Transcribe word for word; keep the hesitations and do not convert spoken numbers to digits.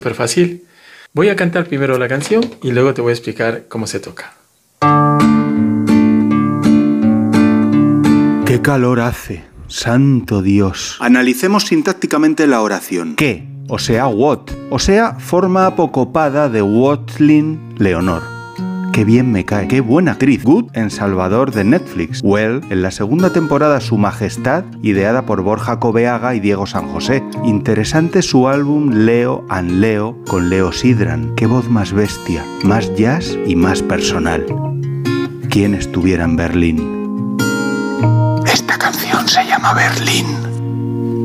Súper fácil. Voy a cantar primero la canción y luego te voy a explicar cómo se toca. ¡Qué calor hace! ¡Santo Dios! Analicemos sintácticamente la oración. ¿Qué? O sea, what. O sea, forma apocopada de Watling Leonor. ¡Qué bien me cae! ¡Qué buena actriz! Good en Salvador de Netflix. Well en la segunda temporada Su Majestad, ideada por Borja Coveaga y Diego San José. Interesante su álbum Leo and Leo con Leo Sidran. ¡Qué voz más bestia! Más jazz y más personal. ¿Quién estuviera en Berlín? Esta canción se llama Berlín.